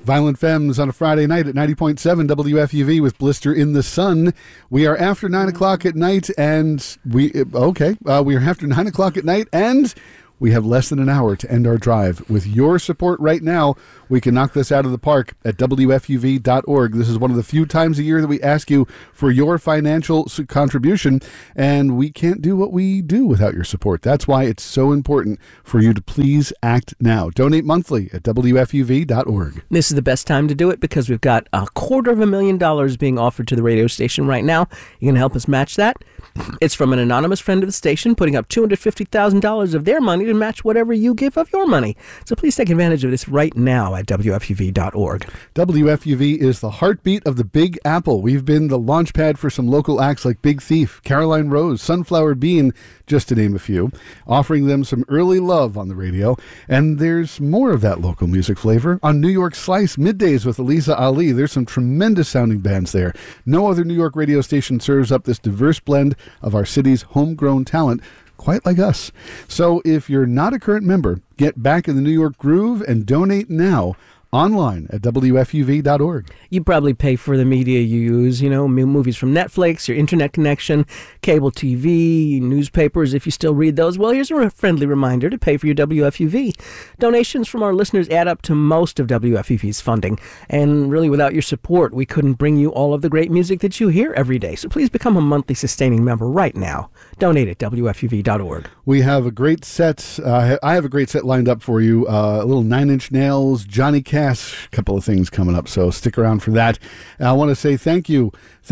Violent Femmes on a Friday night at 90.7 WFUV with Blister in the Sun. We are after 9 o'clock at night, and we are after 9 o'clock at night, and we have less than an hour to end our drive. With your support right now, we can knock this out of the park at WFUV.org. This is one of the few times a year that we ask you for your financial contribution, and we can't do what we do without your support. That's why it's so important for you to please act now. Donate monthly at WFUV.org. This is the best time to do it because we've got $250,000 being offered to the radio station right now. You can help us match that. It's from an anonymous friend of the station putting up $250,000 of their money to match whatever you give of your money. So please take advantage of this right now at WFUV.org. WFUV is the heartbeat of the Big Apple. We've been the launch pad for some local acts like Big Thief, Caroline Rose, Sunflower Bean, just to name a few, offering them some early love on the radio. And there's more of that local music flavor on New York Slice Middays with Eliza Ali. There's some tremendous sounding bands there. No other New York radio station serves up this diverse blend of our city's homegrown talent quite like us. So if you're not a current member, get back in the New York groove and donate now online at WFUV.org. You probably pay for the media you use, movies from Netflix, your internet connection, cable TV, newspapers, if you still read those. Well, here's a friendly reminder to pay for your WFUV. Donations from our listeners add up to most of WFUV's funding. And really, without your support, we couldn't bring you all of the great music that you hear every day. So please become a monthly sustaining member right now. Donate at WFUV.org. We have a great set. I have a great set lined up for you. A little Nine Inch Nails, Johnny Cash, a couple of things coming up, so stick around for that. And I want to say thank you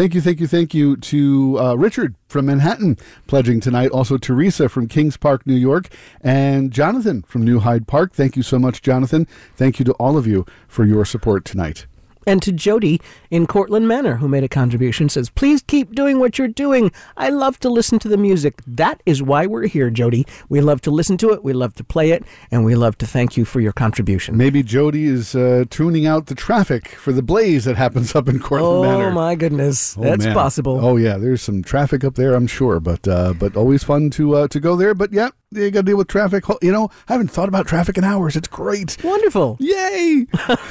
to Richard from Manhattan pledging tonight, also Teresa from Kings Park, New York, and Jonathan from New Hyde Park. Thank you so much, Jonathan. Thank you to all of you for your support tonight. And to Jody in Cortland Manor, who made a contribution, says, please keep doing what you're doing. I love to listen to the music. That is why we're here, Jody. We love to listen to it, we love to play it, and we love to thank you for your contribution. Maybe Jody is tuning out the traffic for the blaze that happens up in Cortland Manor. Oh, my goodness. That's possible. Oh, yeah, there's some traffic up there, I'm sure, but always fun to go there. But, yeah, you got to deal with traffic. I haven't thought about traffic in hours. It's great. Wonderful. Yay!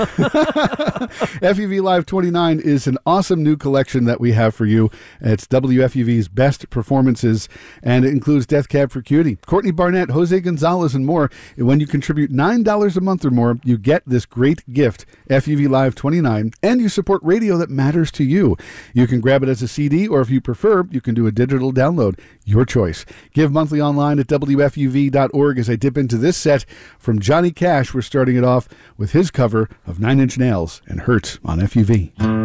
FUV Live 29 is an awesome new collection that we have for you. It's WFUV's best performances, and it includes Death Cab for Cutie, Courtney Barnett, Jose Gonzalez, and more. And when you contribute $9 a month or more, you get this great gift, FUV Live 29, and you support radio that matters to you. You can grab it as a CD, or if you prefer, you can do a digital download. Your choice. Give monthly online at WFUV.org. As I dip into this set from Johnny Cash, we're starting it off with his cover of Nine Inch Nails and Hurt on FUV.